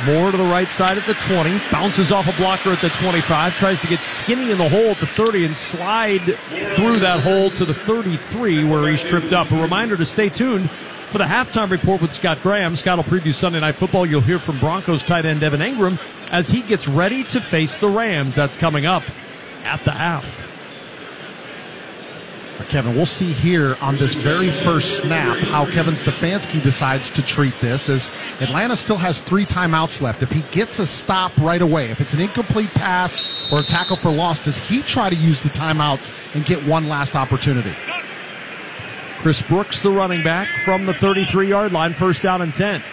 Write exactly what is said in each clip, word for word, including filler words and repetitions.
Moore to the right side at the twenty. Bounces off a blocker at the twenty-five. Tries to get skinny in the hole at the thirty and slide through that hole to the thirty-three where he's tripped up. A reminder to stay tuned for the halftime report with Scott Graham. Scott will preview Sunday Night Football. You'll hear from Broncos tight end Evan Engram as he gets ready to face the Rams. That's coming up at the half. Kevin, we'll see here on this very first snap how Kevin Stefanski decides to treat this, as Atlanta still has three timeouts left. If he gets a stop right away, if it's an incomplete pass or a tackle for loss, does he try to use the timeouts and get one last opportunity? Chris Brooks, the running back, from the thirty-three-yard line, first down and ten.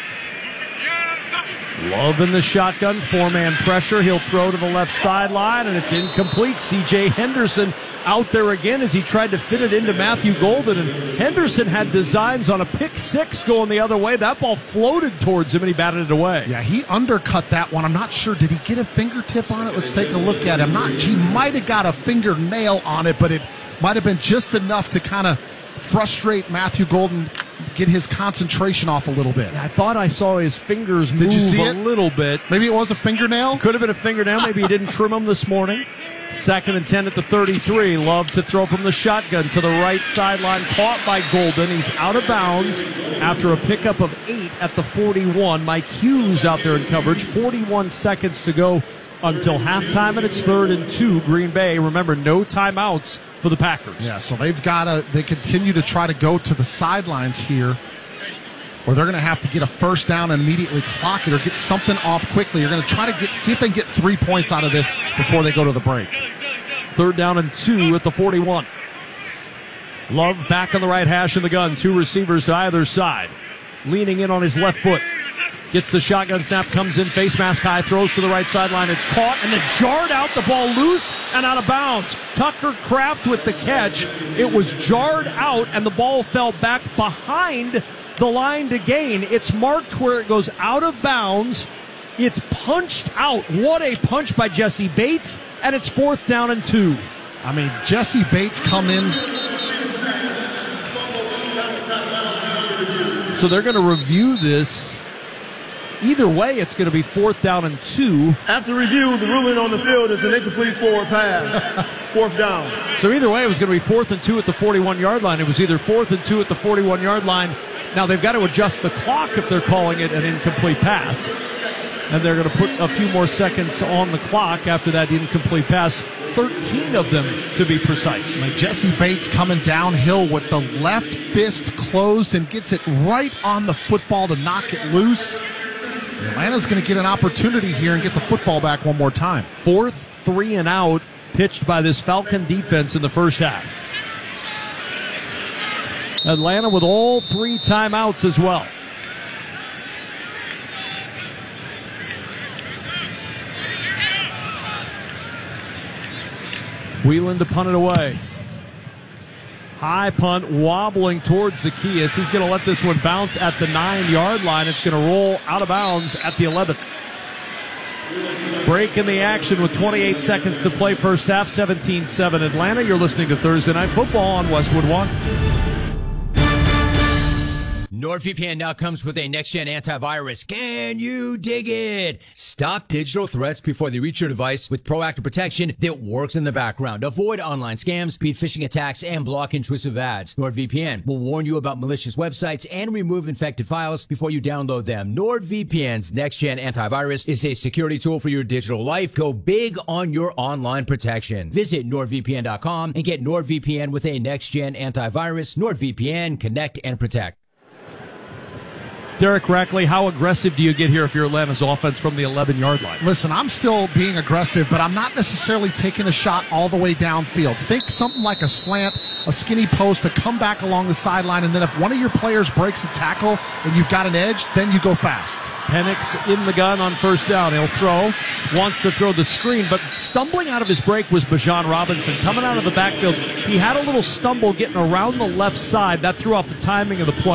Love in the shotgun, four-man pressure. He'll throw to the left sideline, and it's incomplete. C J Henderson out there again as he tried to fit it into Matthew Golden, and Henderson had designs on a pick six going the other way. That ball floated towards him, and he batted it away. Yeah, he undercut that one. I'm not sure. Did he get a fingertip on it? Let's take a look at it. I'm not. He might have got a fingernail on it, but it might have been just enough to kind of frustrate Matthew Golden, get his concentration off a little bit. Yeah, I thought I saw his fingers Did move you see a it? little bit. Maybe it was a fingernail? Could have been a fingernail. Maybe he didn't trim them this morning. Second and ten at the thirty-three. Love to throw from the shotgun to the right sideline. Caught by Golden. He's out of bounds after a pickup of eight at the forty-one. Mike Hughes out there in coverage. forty-one seconds to go until halftime, and it's third and two. Green Bay. Remember, no timeouts for the Packers. Yeah, so they've got to, they continue to try to go to the sidelines here, or they're going to have to get a first down and immediately clock it or get something off quickly. You're going to try to get see if they can get three points out of this before they go to the break. Third down and two at the forty-one. Love back on the right hash of the gun. Two receivers to either side. Leaning in on his left foot. Gets the shotgun snap, comes in, face mask high, throws to the right sideline. It's caught and then jarred out, the ball loose and out of bounds. Tucker Kraft with the catch. It was jarred out and the ball fell back behind the line to gain. It's marked where it goes out of bounds. It's punched out. What a punch by Jesse Bates, and it's fourth down and two. I mean, Jesse Bates come in. So they're going to review this. Either way, it's going to be fourth down and two. After review, the ruling on the field is an incomplete forward pass. Fourth down. So either way, it was going to be fourth and two at the forty-one-yard line. It was either fourth and two at the forty-one-yard line. Now they've got to adjust the clock if they're calling it an incomplete pass. And they're going to put a few more seconds on the clock after that incomplete pass. thirteen of them, to be precise. Like Jesse Bates coming downhill with the left fist closed and gets it right on the football to knock it loose. Atlanta's going to get an opportunity here and get the football back one more time. Fourth three and out pitched by this Falcon defense in the first half. Atlanta with all three timeouts as well. Wheeling to punt it away. High punt, wobbling towards Zacchaeus. He's going to let this one bounce at the nine-yard line. It's going to roll out of bounds at the eleven. Break in the action with twenty-eight seconds to play first half, seventeen seven Atlanta. You're listening to Thursday Night Football on Westwood One. NordVPN now comes with a next-gen antivirus. Can you dig it? Stop digital threats before they reach your device with proactive protection that works in the background. Avoid online scams, speed phishing attacks, and block intrusive ads. NordVPN will warn you about malicious websites and remove infected files before you download them. NordVPN's next-gen antivirus is a security tool for your digital life. Go big on your online protection. Visit nord V P N dot com and get NordVPN with a next-gen antivirus. NordVPN, connect and protect. Derek Rackley, how aggressive do you get here if you're Atlanta's offense from the eleven-yard line? Listen, I'm still being aggressive, but I'm not necessarily taking a shot all the way downfield. Think something like a slant, a skinny post, a comeback along the sideline, and then if one of your players breaks a tackle and you've got an edge, then you go fast. Penix in the gun on first down. He'll throw, wants to throw the screen, but stumbling out of his break was Bijan Robinson. Coming out of the backfield, he had a little stumble getting around the left side. That threw off the timing of the play, and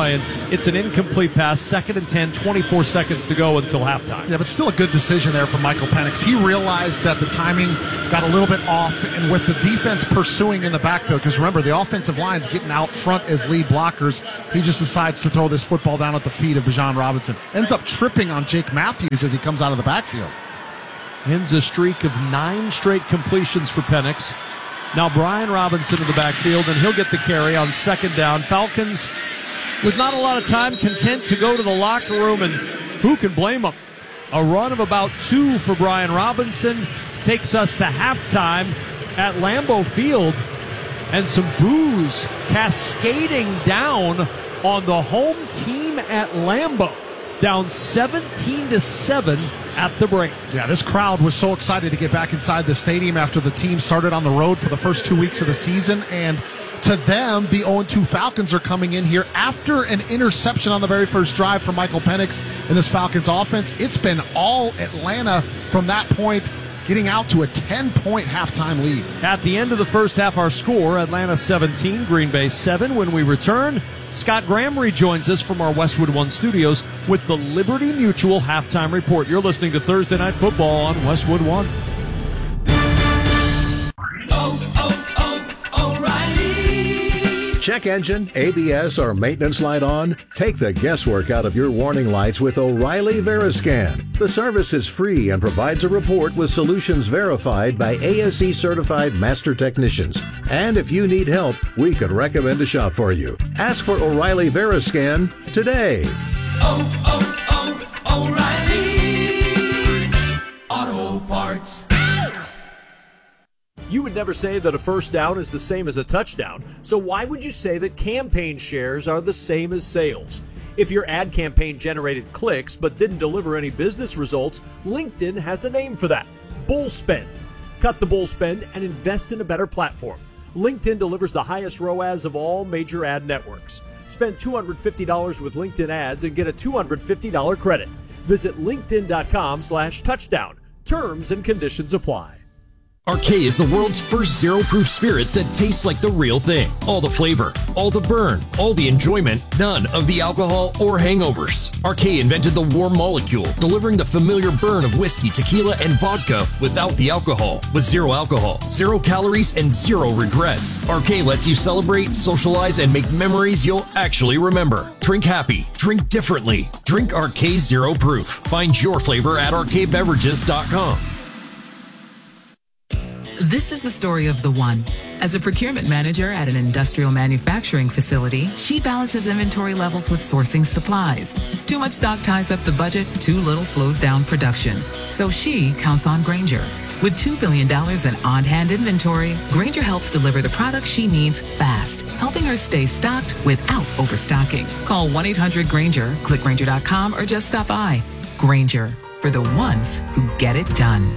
It's an incomplete pass, second and ten, twenty-four seconds to go until halftime. Yeah, but still a good decision there from Michael Penix. He realized that the timing got a little bit off, and with the defense pursuing in the backfield, because remember, the offensive line's getting out front as lead blockers, he just decides to throw this football down at the feet of Bijan Robinson. Ends up tripping on Jake Matthews as he comes out of the backfield. Ends a streak of nine straight completions for Penix. Now Brian Robinson in the backfield, and he'll get the carry on second down. Falcons, with not a lot of time, content to go to the locker room, and who can blame them? A run of about two for Brian Robinson takes us to halftime at Lambeau Field, and some boos cascading down on the home team at Lambeau. Down seventeen to seven at the break. Yeah, this crowd was so excited to get back inside the stadium after the team started on the road for the first two weeks of the season, and to them, the oh and two Falcons are coming in here after an interception on the very first drive from Michael Penix in this Falcons offense. It's been all Atlanta from that point, getting out to a ten-point halftime lead. At the end of the first half, our score, Atlanta seventeen, Green Bay seven. When we return, Scott Graham rejoins us from our Westwood One studios with the Liberty Mutual halftime report. You're listening to Thursday Night Football on Westwood One. Check engine, A B S, or maintenance light on? Take the guesswork out of your warning lights with O'Reilly Veriscan. The service is free and provides a report with solutions verified by A S E certified master technicians. And if you need help, we could recommend a shop for you. Ask for O'Reilly Veriscan today. Oh, oh, oh, O'Reilly Auto Parts. You would never say that a first down is the same as a touchdown, so why would you say that campaign shares are the same as sales? If your ad campaign generated clicks but didn't deliver any business results, LinkedIn has a name for that: bull spend. Cut the bull spend and invest in a better platform. LinkedIn delivers the highest R O A S of all major ad networks. Spend two hundred fifty dollars with LinkedIn ads and get a two hundred fifty dollars credit. Visit linkedin.com slash touchdown. Terms and conditions apply. Arcade is the world's first zero-proof spirit that tastes like the real thing. All the flavor, all the burn, all the enjoyment, none of the alcohol or hangovers. Arcade invented the warm molecule, delivering the familiar burn of whiskey, tequila, and vodka without the alcohol. With zero alcohol, zero calories, and zero regrets. Arcade lets you celebrate, socialize, and make memories you'll actually remember. Drink happy. Drink differently. Drink Arcade Zero Proof. Find your flavor at arcade beverages dot com. This is the story of the one. As a procurement manager at an industrial manufacturing facility, she balances inventory levels with sourcing supplies. Too much stock ties up the budget, too little slows down production. So she counts on Grainger. With two billion dollars in on-hand inventory, Grainger helps deliver the products she needs fast, helping her stay stocked without overstocking. Call one eight hundred Grainger, click Grainger dot com, or just stop by. Grainger, for the ones who get it done.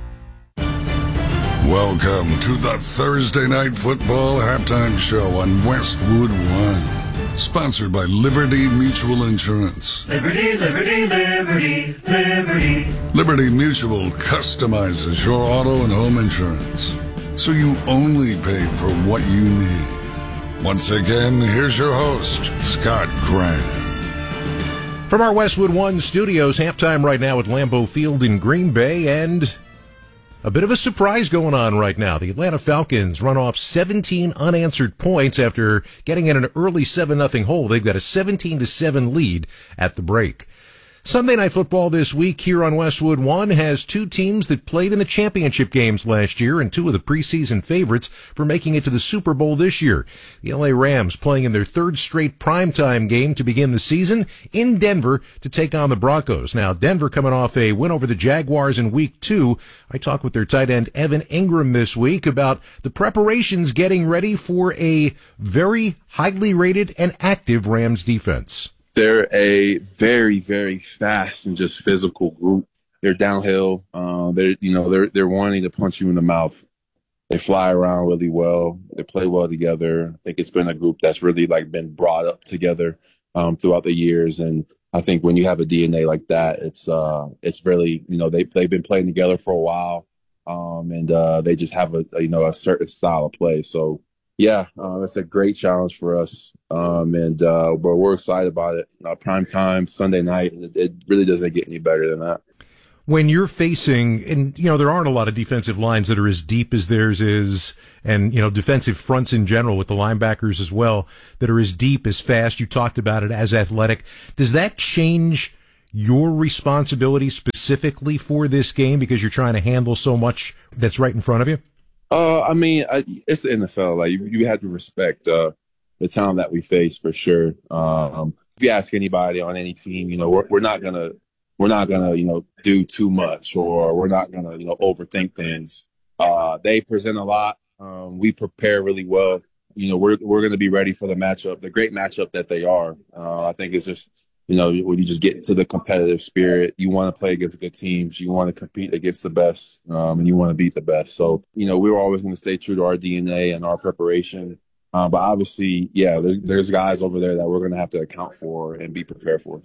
Welcome to the Thursday Night Football Halftime Show on Westwood One. Sponsored by Liberty Mutual Insurance. Liberty, Liberty, Liberty, Liberty. Liberty Mutual customizes your auto and home insurance, so you only pay for what you need. Once again, here's your host, Scott Graham. From our Westwood One studios, halftime right now at Lambeau Field in Green Bay, and a bit of a surprise going on right now. The Atlanta Falcons run off seventeen unanswered points after getting in an early seven nothing hole. They've got a seventeen to seven lead at the break. Sunday Night Football this week here on Westwood One has two teams that played in the championship games last year and two of the preseason favorites for making it to the Super Bowl this year. The L A Rams playing in their third straight primetime game to begin the season in Denver to take on the Broncos. Now, Denver coming off a win over the Jaguars in week two. I talked with their tight end Evan Ingram this week about the preparations getting ready for a very highly rated and active Rams defense. They're a very, very fast and just physical group. They're downhill. Uh, they're, you know, they're they're wanting to punch you in the mouth. They fly around really well. They play well together. I think it's been a group that's really like been brought up together um, throughout the years. And I think when you have a D N A like that, it's uh, it's really, you know, they they've been playing together for a while, um, and uh, they just have a, a you know a certain style of play. So Yeah, uh, it's a great challenge for us, um, and uh, but we're excited about it. Uh, prime time, Sunday night, it, it really doesn't get any better than that. When you're facing, and, you know, there aren't a lot of defensive lines that are as deep as theirs is, and, you know, defensive fronts in general with the linebackers as well, that are as deep, as fast, you talked about it, as athletic. Does that change your responsibility specifically for this game because you're trying to handle so much that's right in front of you? Uh, I mean, I, it's the N F L. Like, you, you have to respect uh, the talent that we face for sure. Um, if you ask anybody on any team, you know, we're, we're not going to, We're not going to, you know, do too much, or we're not going to, you know, overthink things. Uh, they present a lot. Um, we prepare really well. You know, we're we're going to be ready for the matchup, the great matchup that they are. Uh, I think it's just, you know, when you just get into the competitive spirit, you want to play against good teams. You want to compete against the best, um, and you want to beat the best. So, you know, we're always going to stay true to our D N A and our preparation. Uh, but obviously, yeah, there's, there's guys over there that we're going to have to account for and be prepared for.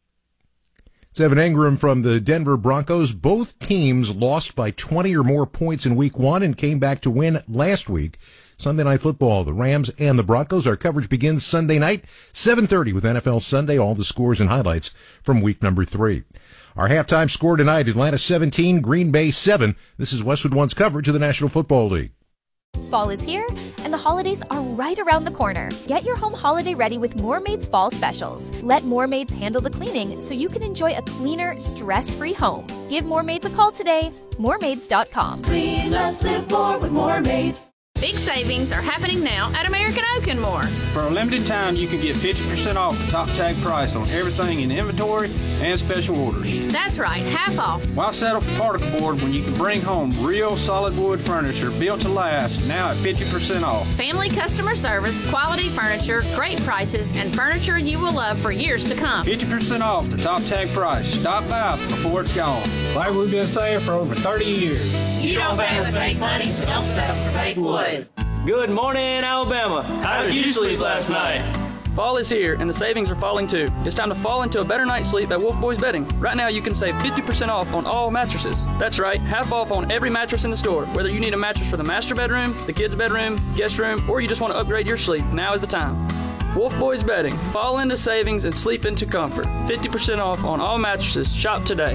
It's Evan Engram from the Denver Broncos. Both teams lost by twenty or more points in week one and came back to win last week. Sunday Night Football, the Rams and the Broncos. Our coverage begins Sunday night, seven thirty with N F L Sunday. All the scores and highlights from week number three. Our halftime score tonight, Atlanta seventeen, Green Bay seven. This is Westwood One's coverage of the National Football League. Fall is here, and the holidays are right around the corner. Get your home holiday ready with Moormaid's Fall Specials. Let Moormaids handle the cleaning so you can enjoy a cleaner, stress-free home. Give Moormaids a call today. Moormaids dot com. Clean less, live more with Moormaids. Big savings are happening now at American Oak and More. For a limited time, you can get fifty percent off the top tag price on everything in inventory and special orders. That's right, half off. Why settle for particle board when you can bring home real solid wood furniture built to last, now at fifty percent off? Family customer service, quality furniture, great prices, and furniture you will love for years to come. fifty percent off the top tag price. Stop by before it's gone. Like we've been saying for over thirty years. You don't pay with fake money, so don't settle for fake wood. Good morning, Alabama. How did you sleep last night? Fall is here, and the savings are falling too. It's time to fall into a better night's sleep at Wolf Boys Bedding. Right now, you can save fifty percent off on all mattresses. That's right, half off on every mattress in the store. Whether you need a mattress for the master bedroom, the kids' bedroom, guest room, or you just want to upgrade your sleep, now is the time. Wolf Boys Bedding. Fall into savings and sleep into comfort. fifty percent off on all mattresses. Shop today.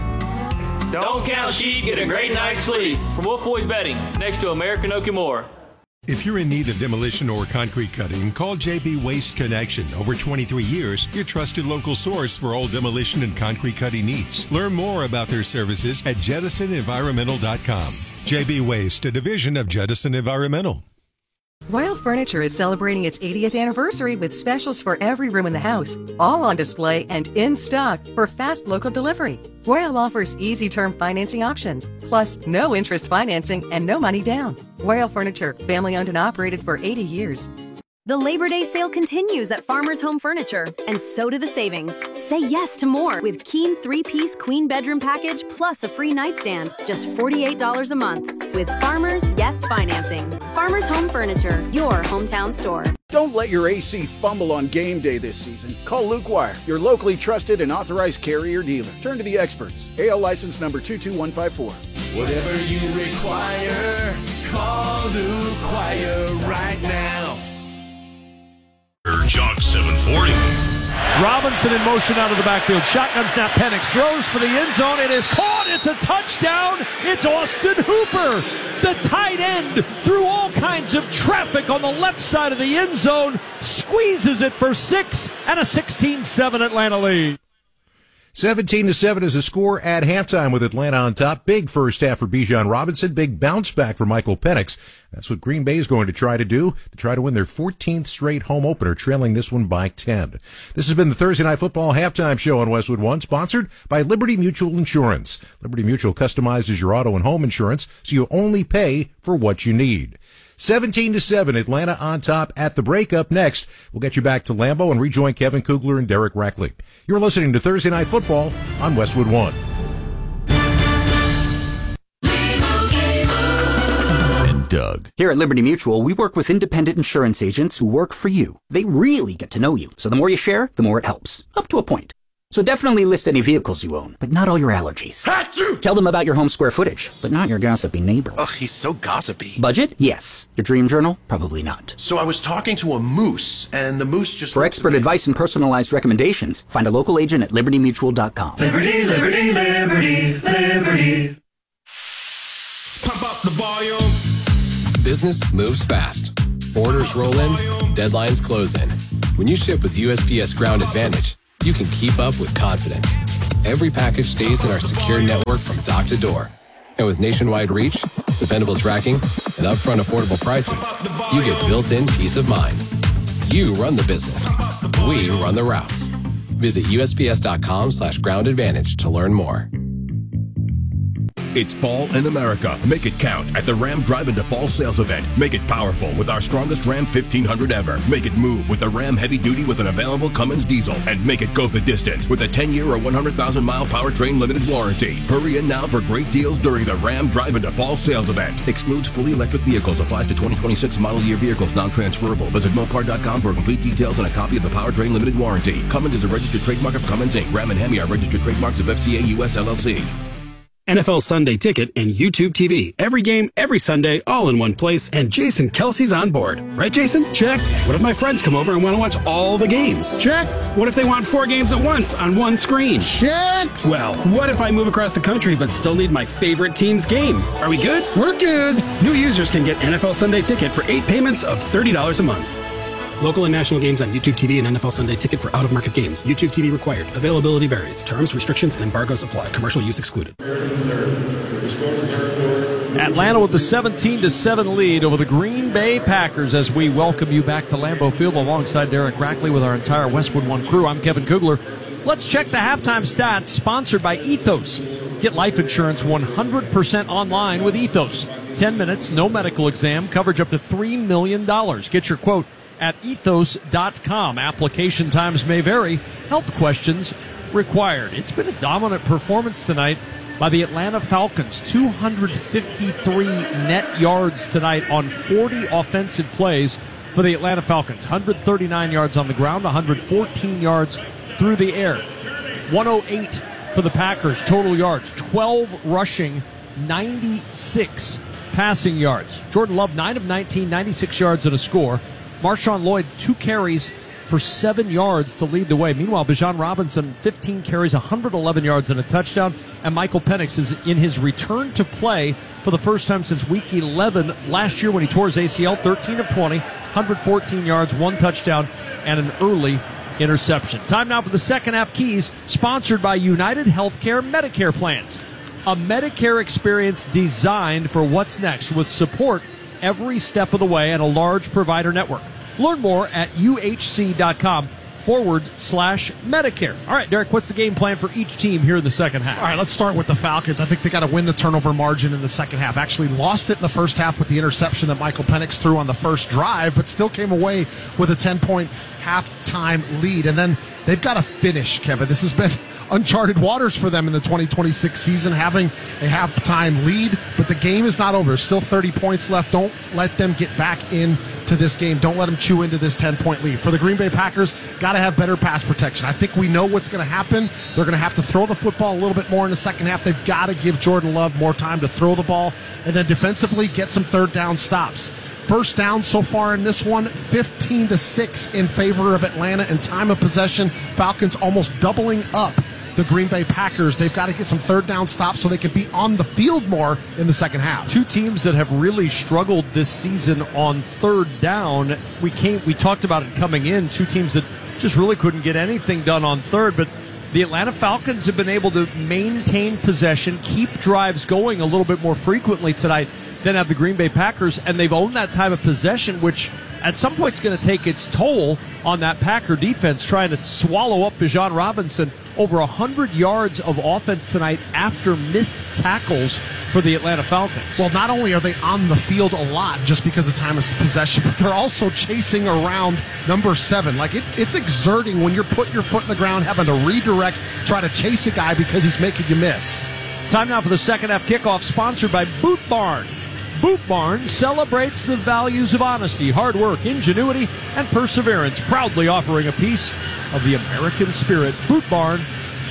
Don't count sheep, get a great night's sleep. From Wolf Boys Bedding, next to American Oak and More. If you're in need of demolition or concrete cutting, call J B Waste Connection. Over twenty-three years, your trusted local source for all demolition and concrete cutting needs. Learn more about their services at jettison environmental dot com. J B Waste, a division of Jettison Environmental. Royal Furniture is celebrating its eightieth anniversary with specials for every room in the house, all on display and in stock for fast local delivery. Royal offers easy term financing options, plus no interest financing and no money down. Royal Furniture, family owned and operated for eighty years. The Labor Day sale continues at Farmers Home Furniture, and so do the savings. Say yes to more with Keen three-piece queen bedroom package plus a free nightstand, just forty-eight dollars a month. With Farmers Yes Financing. Farmers Home Furniture, your hometown store. Don't let your A C fumble on game day this season. Call Luke Wire, your locally trusted and authorized carrier dealer. Turn to the experts. A L license number two two one five four. Whatever you require, call Luke Wire right now. Jock seven forty. Robinson in motion out of the backfield. Shotgun snap. Penix throws for the end zone. It is caught. It's a touchdown. It's Austin Hooper, the tight end, through all kinds of traffic on the left side of the end zone, squeezes it for six and a sixteen seven Atlanta lead. seventeen to seven is the score at halftime with Atlanta on top. Big first half for Bijan Robinson. Big bounce back for Michael Penix. That's what Green Bay is going to try to do, to try to win their fourteenth straight home opener, trailing this one by ten. This has been the Thursday Night Football halftime show on Westwood One, sponsored by Liberty Mutual Insurance. Liberty Mutual customizes your auto and home insurance so you only pay for what you need. seventeen to seven, Atlanta on top at the break. Up next, we'll get you back to Lambeau and rejoin Kevin Kugler and Derek Rackley. You're listening to Thursday Night Football on Westwood One. And Doug. Here at Liberty Mutual, we work with independent insurance agents who work for you. They really get to know you, so the more you share, the more it helps. Up to a point. So definitely list any vehicles you own, but not all your allergies. Achoo! Tell them about your home square footage, but not your gossipy neighbor. Ugh, he's so gossipy. Budget? Yes. Your dream journal? Probably not. So I was talking to a moose, and the moose just... For expert advice and personalized recommendations, find a local agent at liberty mutual dot com. Liberty, liberty, liberty, liberty. Pump up the volume. Business moves fast. Orders roll in, deadlines close in. When you ship with U S P S Ground Advantage, you can keep up with confidence. Every package stays in our secure network from dock to door. And with nationwide reach, dependable tracking, and upfront affordable pricing, you get built-in peace of mind. You run the business. We run the routes. Visit U S P S dot com slash ground advantage to learn more. It's fall in America. Make it count at the Ram Drive Into Fall sales event. Make it powerful with our strongest Ram fifteen hundred ever. Make it move with the Ram Heavy Duty with an available Cummins diesel. And make it go the distance with a ten-year or one hundred thousand mile powertrain limited warranty. Hurry in now for great deals during the Ram Drive Into Fall sales event. Excludes fully electric vehicles. Applies to twenty twenty-six model year vehicles. Non-transferable. Visit Mopar dot com for complete details and a copy of the powertrain limited warranty. Cummins is a registered trademark of Cummins Incorporated. Ram and Hemi are registered trademarks of F C A U S L L C. N F L Sunday Ticket and YouTube T V. Every game, every Sunday, all in one place, and Jason Kelsey's on board. Right, Jason? Check. What if my friends come over and want to watch all the games? Check. What if they want four games at once on one screen? Check. Well, what if I move across the country but still need my favorite team's game? Are we good? We're good. New users can get N F L Sunday Ticket for eight payments of thirty dollars a month. Local and national games on YouTube T V and N F L Sunday Ticket for out-of-market games. YouTube T V required. Availability varies. Terms, restrictions, and embargoes apply. Commercial use excluded. Atlanta with the seventeen to seven lead over the Green Bay Packers as we welcome you back to Lambeau Field alongside Derek Rackley with our entire Westwood One crew. I'm Kevin Kugler. Let's check the halftime stats sponsored by Ethos. Get life insurance one hundred percent online with Ethos. ten minutes, no medical exam, coverage up to three million dollars. Get your quote at ethos dot com. Application times may vary. Health questions required. It's been a dominant performance tonight by the Atlanta Falcons. two hundred fifty-three net yards tonight on forty offensive plays for the Atlanta Falcons. one hundred thirty-nine yards on the ground, one hundred fourteen yards through the air. one oh eight for the Packers total yards. twelve rushing, ninety-six passing yards. Jordan Love, nine of nineteen, ninety-six yards and a score. Marshawn Lloyd, two carries for seven yards to lead the way. Meanwhile, Bijan Robinson, fifteen carries, one hundred eleven yards and a touchdown. And Michael Penix is in his return to play for the first time since week eleven last year when he tore his A C L, thirteen of twenty, one hundred fourteen yards, one touchdown, and an early interception. Time now for the second half keys, sponsored by United Healthcare Medicare Plans. A Medicare experience designed for what's next with support every step of the way and a large provider network. Learn more at uhc.com forward slash Medicare. All right, Derek, what's the game plan for each team here in the second half? All right, let's start with the Falcons. I think they got to win the turnover margin in the second half. Actually lost it in the first half with the interception that Michael Penix threw on the first drive, but still came away with a ten-point halftime lead. And then they've got to finish, Kevin. This has been uncharted waters for them in the twenty twenty-six season, having a halftime lead, but the game is not over. There's still thirty points left. Don't let them get back into this game. Don't let them chew into this ten-point lead. For the Green Bay Packers, got to have better pass protection. I think we know what's going to happen. They're going to have to throw the football a little bit more in the second half. They've got to give Jordan Love more time to throw the ball, and then defensively get some third down stops. First down so far in this one, fifteen to six in favor of Atlanta in time of possession. Falcons almost doubling up the Green Bay Packers. They've got to get some third down stops so they can be on the field more in the second half. Two teams that have really struggled this season on third down. We came, we talked about it coming in. Two teams that just really couldn't get anything done on third, but the Atlanta Falcons have been able to maintain possession, keep drives going a little bit more frequently tonight than have the Green Bay Packers, and they've owned that time of possession, which at some point is going to take its toll on that Packer defense, trying to swallow up Bijan Robinson. Over one hundred yards of offense tonight after missed tackles for the Atlanta Falcons. Well, not only are they on the field a lot just because of time of possession, but they're also chasing around number seven. Like, it, it's exerting when you're putting your foot in the ground, having to redirect, try to chase a guy because he's making you miss. Time now for the second half kickoff, sponsored by Boot Barn. Boot Barn celebrates the values of honesty, hard work, ingenuity, and perseverance, proudly offering a piece of the American spirit. Boot Barn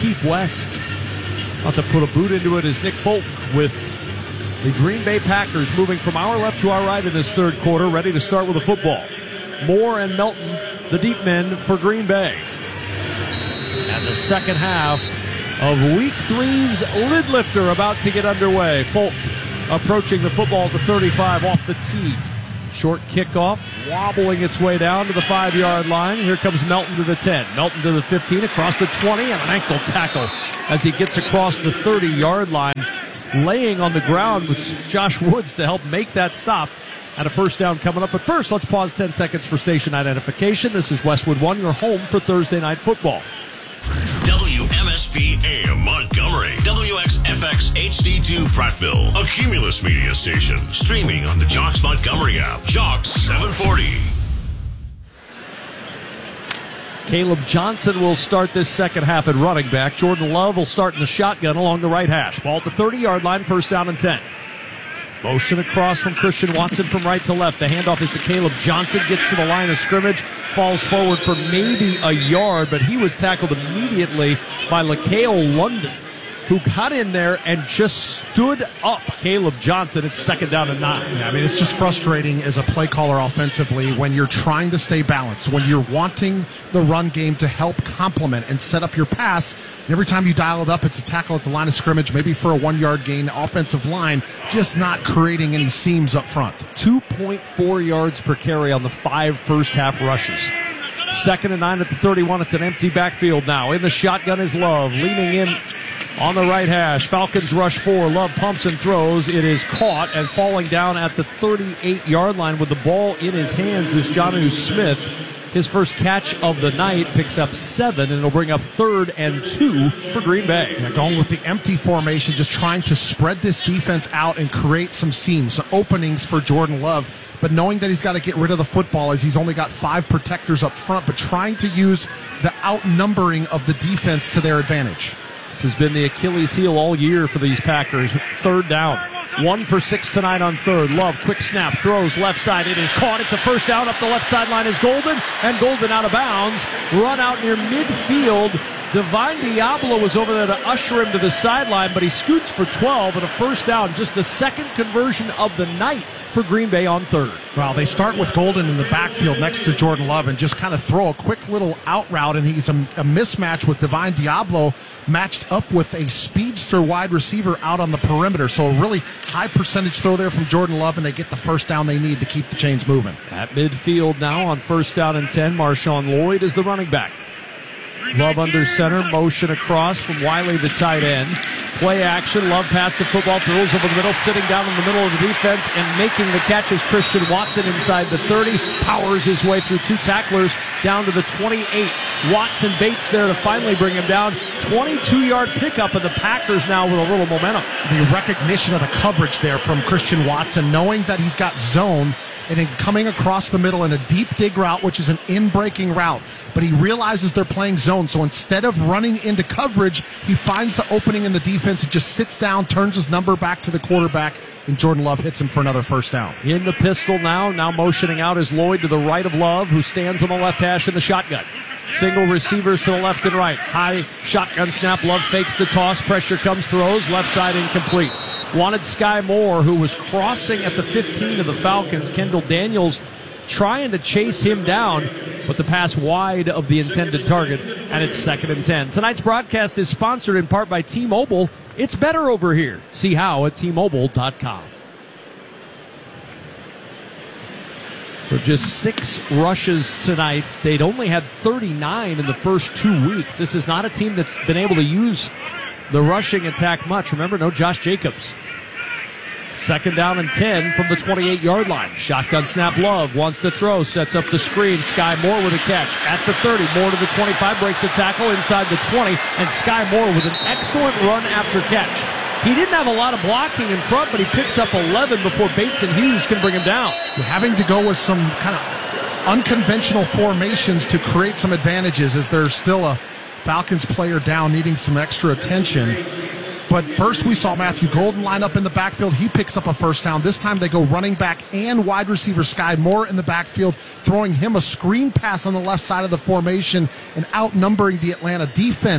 Keith West. About to put a boot into it is Nick Folk with the Green Bay Packers moving from our left to our right in this third quarter, ready to start with the football. Moore and Melton, the deep men for Green Bay. And the second half of Week three's lid lifter about to get underway. Folk approaching the football at the thirty-five off the tee. Short kickoff, wobbling its way down to the five-yard line. Here comes Melton to the ten. Melton to the fifteen, across the twenty, and an ankle tackle as he gets across the thirty-yard line. Laying on the ground with Josh Woods to help make that stop. And a first down coming up. But first, let's pause ten seconds for station identification. This is Westwood One, your home for Thursday Night Football. W M S P A M Montgomery, W X F X H D two Prattville, a Cumulus media station, streaming on the Jocks Montgomery app. Jocks seven forty. Caleb Johnson will start this second half at running back. Jordan Love will start in the shotgun along the right hash. Ball at the thirty-yard line, first down and ten. Motion across from Christian Watson from right to left. The handoff is to Caleb Johnson. Gets to the line of scrimmage. Falls forward for maybe a yard, but he was tackled immediately by LaCale London, who got in there and just stood up Caleb Johnson. It's second down and nine. Yeah, I mean, it's just frustrating as a play caller offensively when you're trying to stay balanced, when you're wanting the run game to help complement and set up your pass. And every time you dial it up, it's a tackle at the line of scrimmage, maybe for a one-yard gain. Offensive line just not creating any seams up front. two point four yards per carry on the five first-half rushes. Second and nine at the thirty-one. It's an empty backfield now. In the shotgun is Love, leaning in on the right hash. Falcons rush four. Love pumps and throws. It is caught, and falling down at the thirty-eight-yard line with the ball in his hands is Jonnu Smith. His first catch of the night, picks up seven, and it'll bring up third and two for Green Bay. Yeah, going with the empty formation, just trying to spread this defense out and create some seams, some openings for Jordan Love. But knowing that he's got to get rid of the football as he's only got five protectors up front, but trying to use the outnumbering of the defense to their advantage. This has been the Achilles heel all year for these Packers. Third down. One for six tonight on third. Love, quick snap, throws left side. It is caught. It's a first down. Up the left sideline is Golden, and Golden out of bounds. Run out near midfield. Divine Diablo was over there to usher him to the sideline, but he scoots for twelve and a first down. Just the second conversion of the night for Green Bay on third. Well, they start with Golden in the backfield next to Jordan Love and just kind of throw a quick little out route, and he's a, a mismatch with Divine Diablo matched up with a speedster wide receiver out on the perimeter. So a really high percentage throw there from Jordan Love, and they get the first down they need to keep the chains moving. At midfield now on first down and ten, Marshawn Lloyd is the running back. Love under center, motion across from Wiley, the tight end. Play action, Love passes the football, throws over the middle, sitting down in the middle of the defense and making the catch is Christian Watson inside the thirty. Powers his way through two tacklers down to the twenty-eight. Watson baits there to finally bring him down. twenty-two-yard pickup, and the Packers now with a little momentum. The recognition of the coverage there from Christian Watson, knowing that he's got zone, and then coming across the middle in a deep dig route, which is an in-breaking route. But he realizes they're playing zone, so instead of running into coverage, he finds the opening in the defense and just sits down, turns his number back to the quarterback, and Jordan Love hits him for another first down. In the pistol now, now motioning out is Lloyd to the right of Love, who stands on the left hash in the shotgun. Single receivers to the left and right. High shotgun snap. Love fakes the toss. Pressure comes, throws. Left side incomplete. Wanted Sky Moore, who was crossing at the fifteen of the Falcons. Kendall Daniels trying to chase him down, but the pass wide of the intended target, and it's second and ten. Tonight's broadcast is sponsored in part by T-Mobile. It's better over here. See how at T Mobile dot com. So just six rushes tonight. They'd only had thirty-nine in the first two weeks. This is not a team that's been able to use the rushing attack much. Remember, no Josh Jacobs. Second down and ten from the twenty-eight-yard line. Shotgun snap. Love wants to throw, sets up the screen. Sky Moore with a catch at the thirty. Moore to the twenty-five, breaks a tackle inside the twenty, and Sky Moore with an excellent run after catch. He didn't have a lot of blocking in front, but he picks up eleven before Bates and Hughes can bring him down. You're having to go with some kind of unconventional formations to create some advantages, as there's still a Falcons player down needing some extra attention. But first we saw Matthew Golden line up in the backfield. He picks up a first down. This time they go running back and wide receiver Sky Moore in the backfield, throwing him a screen pass on the left side of the formation and outnumbering the Atlanta defense to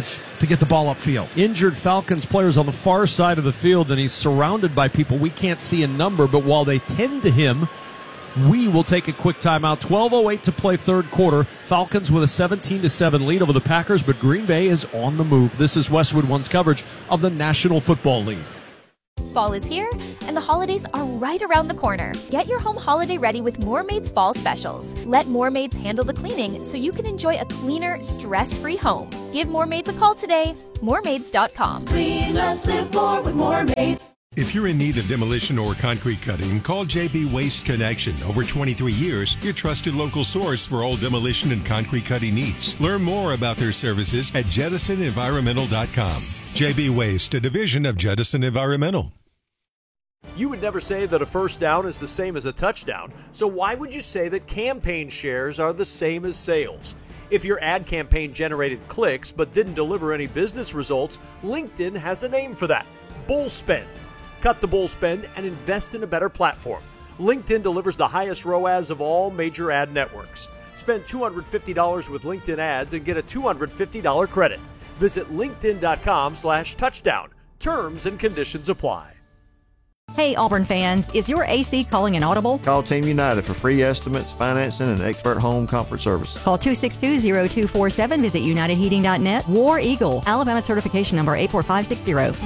to get the ball upfield. Injured Falcons players on the far side of the field, and he's surrounded by people we can't see in number, but while they tend to him, we will take a quick timeout. twelve oh eight to play third quarter. Falcons with a seventeen to seven lead over the Packers, but Green Bay is on the move. This is Westwood One's coverage of the National Football League. Fall is here, and the holidays are right around the corner. Get your home holiday ready with Moormaid's fall specials. Let Moormaids handle the cleaning so you can enjoy a cleaner, stress-free home. Give Moormaids a call today. Moormaids dot com. Clean less, live more with Moormaids. If you're in need of demolition or concrete cutting, call J B Waste Connection. Over twenty-three years, your trusted local source for all demolition and concrete cutting needs. Learn more about their services at Jettison Environmental dot com. J B Waste, a division of Jettison Environmental. You would never say that a first down is the same as a touchdown, so why would you say that campaign shares are the same as sales? If your ad campaign generated clicks but didn't deliver any business results, LinkedIn has a name for that: bull spend. Cut the bull spend and invest in a better platform. LinkedIn delivers the highest R O A S of all major ad networks. Spend two hundred fifty dollars with LinkedIn ads and get a two hundred fifty dollars credit. Visit linkedin dot com slash touchdown. Terms and conditions apply. Hey Auburn fans, is your A C calling an audible? Call Team United for free estimates, financing, and expert home comfort service. Call two six two, zero two four seven. Visit united heating dot net. War Eagle, Alabama certification number eight four five six zero.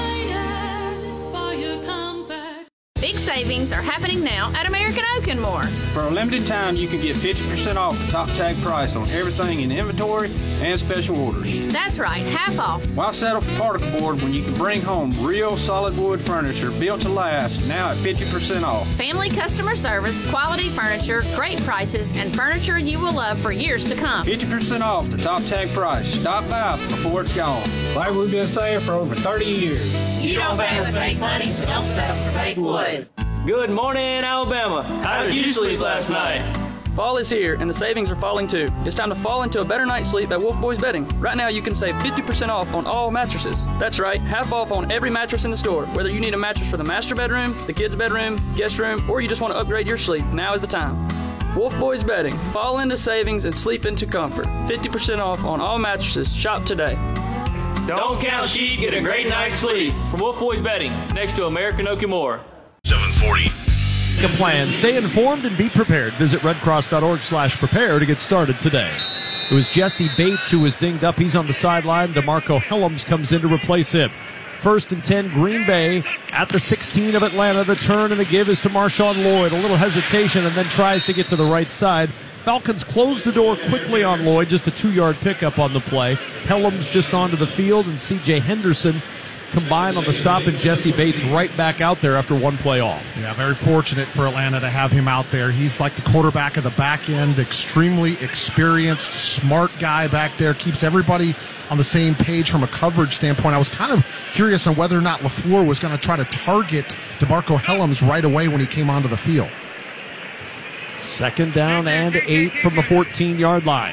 Big savings are happening now at American Oak and More. For a limited time, you can get fifty percent off the top tag price on everything in inventory and special orders. That's right, half off. Why settle for particle board when you can bring home real solid wood furniture built to last, now at fifty percent off? Family customer service, quality furniture, great prices, and furniture you will love for years to come. fifty percent off the top tag price. Stop by before it's gone. Like we've been saying for over thirty years. You don't bang with fake money, so don't settle for fake wood. Good morning, Alabama. How did you sleep last night? Fall is here, and the savings are falling too. It's time to fall into a better night's sleep at Wolf Boys Bedding. Right now, you can save fifty percent off on all mattresses. That's right, half off on every mattress in the store. Whether you need a mattress for the master bedroom, the kids' bedroom, guest room, or you just want to upgrade your sleep, now is the time. Wolf Boys Bedding. Fall into savings and sleep into comfort. fifty percent off on all mattresses. Shop today. Don't count sheep, get a great night's sleep from Wolf Boys Bedding, next to American Oak and More. seven forty. Make a plan. Stay informed and be prepared. Visit redcross dot org slash prepare to get started today. It was Jesse Bates who was dinged up. He's on the sideline. DeMarco Helms comes in to replace him. First and ten, Green Bay at the sixteen of Atlanta. The turn and the give is to Marshawn Lloyd. A little hesitation and then tries to get to the right side. Falcons close the door quickly on Lloyd. Just a two-yard pickup on the play. Helms just onto the field, and C J Henderson combined on the stop, and Jesse Bates right back out there after one play off. Yeah, very fortunate for Atlanta to have him out there. He's like the quarterback of the back end, extremely experienced, smart guy back there, keeps everybody on the same page from a coverage standpoint. I was kind of curious on whether or not LaFleur was going to try to target DeMarco Helms right away when he came onto the field. Second down and eight from the fourteen-yard line.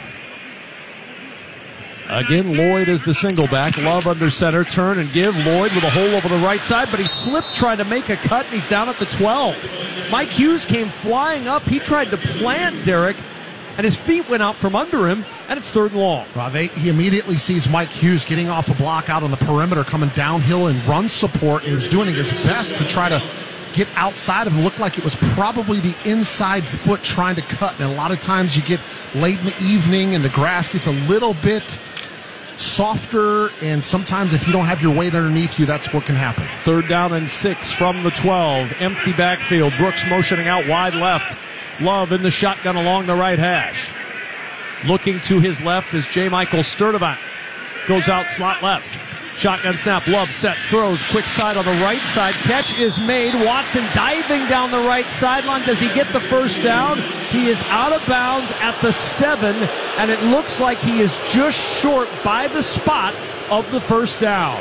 Again, Lloyd is the single back. Love under center. Turn and give. Lloyd with a hole over the right side, but he slipped trying to make a cut, and he's down at the twelve. Mike Hughes came flying up. He tried to plant Derek, and his feet went out from under him, and it's third and long. Well, they, he immediately sees Mike Hughes getting off a block out on the perimeter, coming downhill in run support, and is doing his best to try to get outside of him. Looked like it was probably the inside foot trying to cut, and a lot of times you get late in the evening and the grass gets a little bit softer, and sometimes if you don't have your weight underneath you, that's what can happen. Third down and six from the twelve. Empty backfield. Brooks motioning out wide left. Love in the shotgun along the right hash. Looking to his left is J. Michael Sturdivant. Goes out slot left. Shotgun snap. Love sets, throws. Quick side on the right side. Catch is made. Watson diving down the right sideline. Does he get the first down? He is out of bounds at the seven, and it looks like he is just short by the spot of the first down.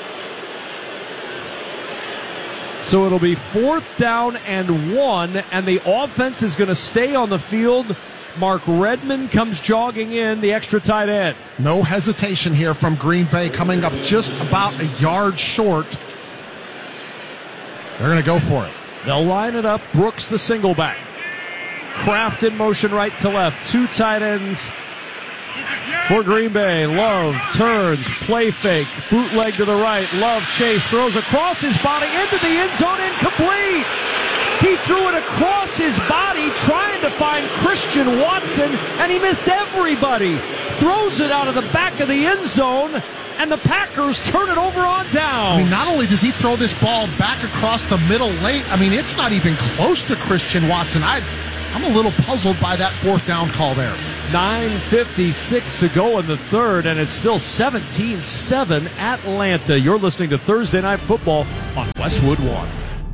So it'll be fourth down and one, and the offense is going to stay on the field. Mark Redmond comes jogging in, the extra tight end. No hesitation here from Green Bay, coming up just about a yard short. They're going to go for it. They'll line it up. Brooks, the single back. Kraft in motion right to left. Two tight ends For Green Bay, Love turns, play fake, bootleg to the right. Love chase, throws across his body into the end zone, incomplete. He threw it across his body trying to find Christian Watson, and he missed everybody. Throws it out of the back of the end zone, and the Packers turn it over on down. I mean, not only does he throw this ball back across the middle late, I mean, it's not even close to Christian Watson. I, I'm a little puzzled by that fourth down call there. nine fifty-six to go in the third, and it's still seventeen seven Atlanta. You're listening to Thursday Night Football on Westwood One.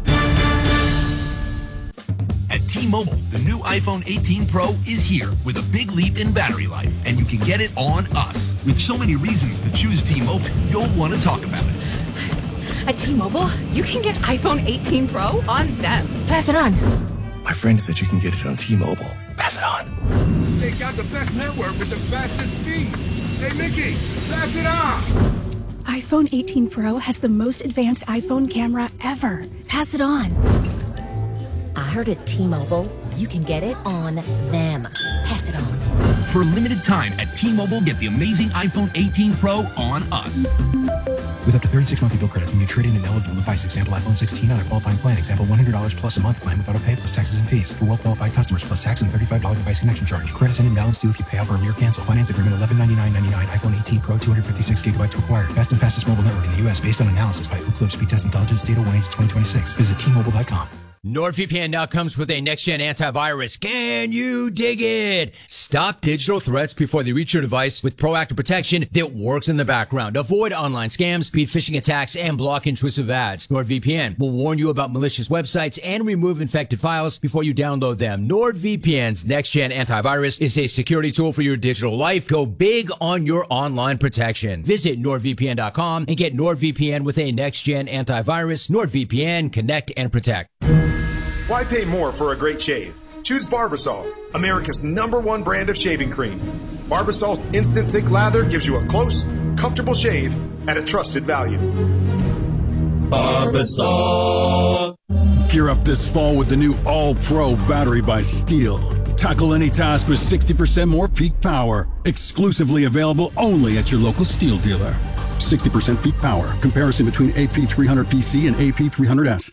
At T-Mobile, the new iPhone eighteen Pro is here with a big leap in battery life, and you can get it on us. With so many reasons to choose T-Mobile, you'll want to talk about it. At T-Mobile, you can get iPhone eighteen Pro on them. Pass it on. My friend said you can get it on T-Mobile. Pass it on. They got the best network with the fastest speeds. Hey, Mickey, pass it on. iPhone eighteen Pro has the most advanced iPhone camera ever. Pass it on. I heard at T-Mobile, you can get it on them. Pass it on. For a limited time at T-Mobile, get the amazing iPhone eighteen Pro on us. With up to thirty-six monthly bill credits when you trade in an eligible device. Example, iPhone sixteen on a qualifying plan. Example, one hundred dollars plus a month plan with auto pay plus taxes and fees. For well-qualified customers, plus tax and thirty-five dollars device connection charge. Credits and imbalance due if you pay off early or cancel. Finance agreement eleven ninety-nine ninety-nine. iPhone eighteen Pro, two hundred fifty-six gigabytes required. Best and fastest mobile network in the U S based on analysis by Ookla Speed Test Intelligence Data one H twenty twenty-six. Visit T Mobile dot com. NordVPN now comes with a next-gen antivirus. Can you dig it? Stop digital threats before they reach your device with proactive protection that works in the background. Avoid online scams, speed phishing attacks, and block intrusive ads. NordVPN will warn you about malicious websites and remove infected files before you download them. NordVPN's next-gen antivirus is a security tool for your digital life. Go big on your online protection. Visit Nord V P N dot com and get NordVPN with a next-gen antivirus. NordVPN, connect and protect. Why pay more for a great shave? Choose Barbasol, America's number one brand of shaving cream. Barbasol's instant thick lather gives you a close, comfortable shave at a trusted value. Barbasol. Gear up this fall with the new All-Pro battery by Steel. Tackle any task with sixty percent more peak power. Exclusively available only at your local Steel dealer. sixty percent peak power. Comparison between A P three hundred P C and A P three hundred S.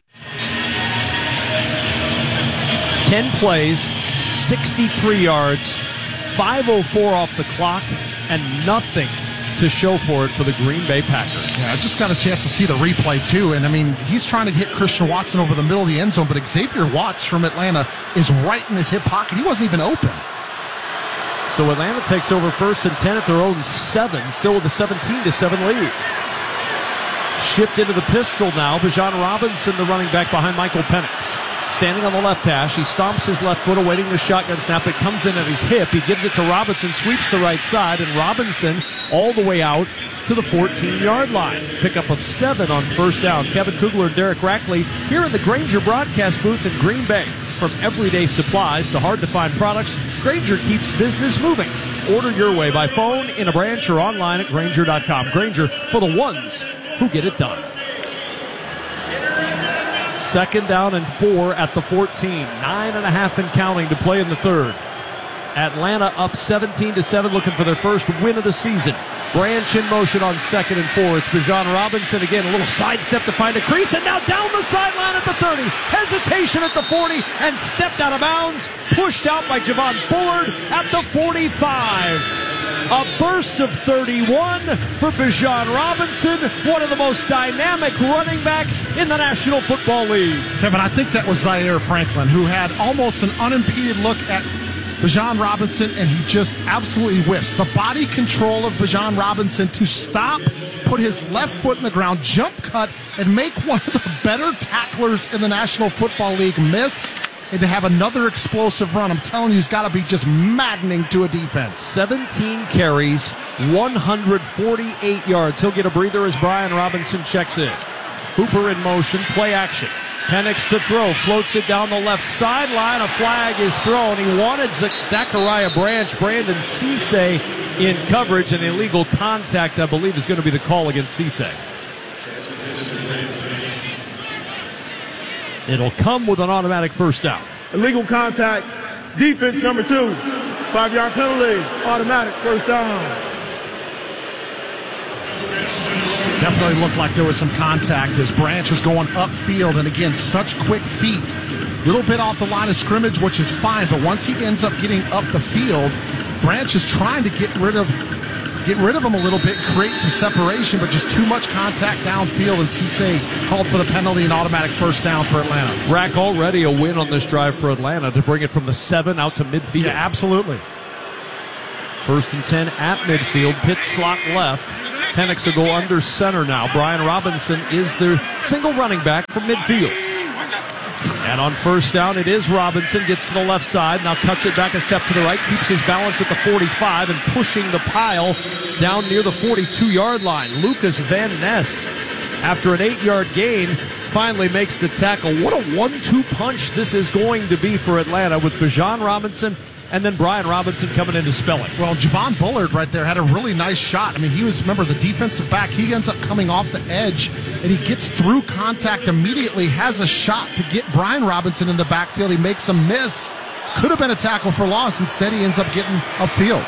ten plays, sixty-three yards, five oh four off the clock, and nothing to show for it for the Green Bay Packers. Yeah, I just got a chance to see the replay, too. And, I mean, he's trying to hit Christian Watson over the middle of the end zone, but Xavier Watts from Atlanta is right in his hip pocket. He wasn't even open. So Atlanta takes over first and ten at their own seven, still with a seventeen to seven lead. Shift into the pistol now. Bijan Robinson, the running back behind Michael Penix. Standing on the left hash, he stomps his left foot, awaiting the shotgun snap. It comes in at his hip. He gives it to Robinson, sweeps the right side, and Robinson all the way out to the fourteen-yard line. Pickup of seven on first down. Kevin Kugler and Derek Rackley here in the Grainger broadcast booth in Green Bay. From everyday supplies to hard-to-find products, Grainger keeps business moving. Order your way by phone, in a branch, or online at Grainger dot com. Grainger, for the ones who get it done. Second down and four at the fourteen. Nine and a half and counting to play in the third. Atlanta up seventeen to seven, looking for their first win of the season. Branch in motion on second and four. It's Bijan Robinson again, a little sidestep to find a crease, and now down the sideline at the thirty. Hesitation at the forty, and stepped out of bounds. Pushed out by Javon Bullard at the forty-five. A burst of thirty-one for Bijan Robinson, one of the most dynamic running backs in the National Football League. Kevin, I think that was Zaire Franklin, who had almost an unimpeded look at Bijan Robinson, and he just absolutely whiffs. The body control of Bijan Robinson to stop, put his left foot in the ground, jump cut, and make one of the better tacklers in the National Football League miss, and to have another explosive run. I'm telling you, it's got to be just maddening to a defense. seventeen carries, one hundred forty-eight yards. He'll get a breather as Brian Robinson checks in. Hooper in motion, play action. Penix to throw, floats it down the left sideline. A flag is thrown. He wanted Zachariah Branch, Brandon Cisse in coverage, and illegal contact, I believe, is going to be the call against Cisse. It'll come with an automatic first down. Illegal contact, defense number two. Five-yard penalty, automatic first down. definitely looked like there was some contact as Branch was going upfield, and again, such quick feet. Little bit off the line of scrimmage, which is fine, but once he ends up getting up the field, Branch is trying to get rid of get rid of him a little bit, create some separation, but just too much contact downfield, and Cisse called for the penalty and automatic first down for Atlanta. Rack already a win on this drive for Atlanta to bring it from the seven out to midfield. Yeah, absolutely. First and ten at midfield. Pitts slot left. Penix will go under center now. Brian Robinson is their single running back from midfield. And on first down, it is Robinson. Gets to the left side. Now cuts it back a step to the right. Keeps his balance at the forty-five and pushing the pile down near the forty-two-yard line. Lucas Van Ness, after an eight-yard gain, finally makes the tackle. What a one two punch this is going to be for Atlanta with Bijan Robinson and then Brian Robinson coming into spelling. Well, Javon Bullard right there had a really nice shot. I mean, he was, remember, the defensive back. He ends up coming off the edge, and he gets through contact immediately, has a shot to get Brian Robinson in the backfield. He makes a miss. Could have been a tackle for loss. Instead, he ends up getting upfield.